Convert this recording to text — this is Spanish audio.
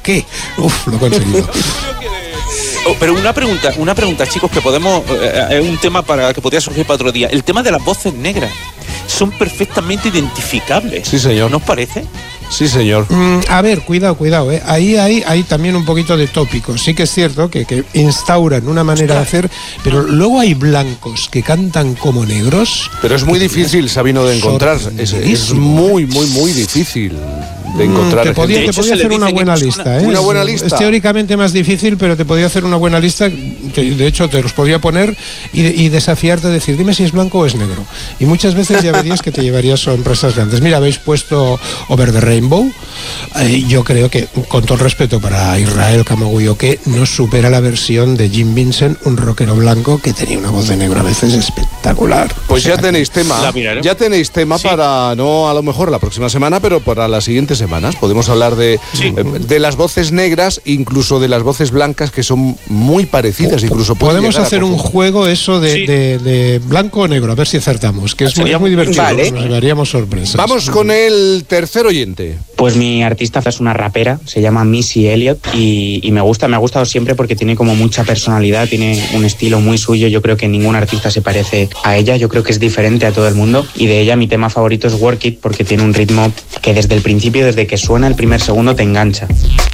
¿Qué? Uf, lo he conseguido. Pero una pregunta, chicos, que podemos, es un tema que podría surgir para otro día. El tema de las voces negras son perfectamente identificables. Sí, señor. ¿No os parece? Sí, señor. A ver, cuidado. Ahí hay también un poquito de tópico. Sí que es cierto que instauran una manera de hacer, pero luego hay blancos que cantan como negros. Pero es muy difícil, Sabino, de encontrar. Es muy, muy, muy difícil de encontrar. Te podía hacer una buena lista, ¿eh? Una buena lista. Es teóricamente más difícil, pero te podía hacer una buena lista. De hecho, te los podría poner y desafiarte a decir, dime si es blanco o es negro. Y muchas veces ya verías que te llevarías sorpresas grandes. Mira, habéis puesto Over the Rainbow. Yo creo que, con todo el respeto para Israel Kamagüey, que no supera la versión de Jim Vincent, un rockero blanco que tenía una voz de negro a veces espectacular. Pues ya tenéis tema. Ya tenéis tema, sí, para, no a lo mejor la próxima semana, pero para las siguientes semanas. Podemos hablar de las voces negras, incluso de las voces blancas, que son muy parecidas. Incluso podemos hacer un juego de blanco o negro, a ver si acertamos, que es muy divertido. Vale. Nos daríamos sorpresas. Vamos con el tercer oyente. Pues mi artista es una rapera, se llama Missy Elliott y me ha gustado siempre porque tiene como mucha personalidad, tiene un estilo muy suyo. Yo creo que ningún artista se parece a ella, yo creo que es diferente a todo el mundo, y de ella mi tema favorito es Work It, porque tiene un ritmo que desde el principio, desde que suena el primer segundo, te engancha.